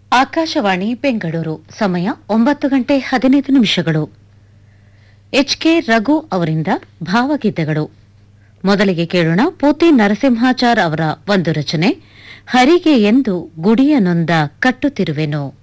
ಆಕಾಶವಾಣಿ ಬೆಂಗಳೂರು ಸಮಯ 9:15 ಎಚ್ಕೆ ರಘು ಅವರಿಂದ ಭಾವಗೀತೆಗಳು. ಮೊದಲಿಗೆ ಕೇಳೋಣ ಪೋತಿ ನರಸಿಂಹಾಚಾರ್ ಅವರ ಒಂದು ರಚನೆ, ಹರಿಗೆ ಎಂದು ಗುಡಿಯ ನೊಂದ ಕಟ್ಟುತ್ತಿರುವೆನು.